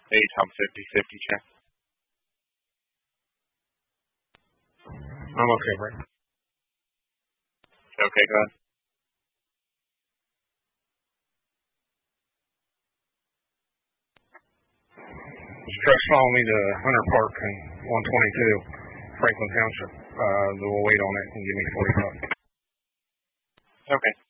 Hey, Tom, 50-50 check. I'm okay, Brett. Okay, go ahead. This truck's following me to Hunter Park and 122, Franklin Township. We'll wait on it and give me $40. Okay.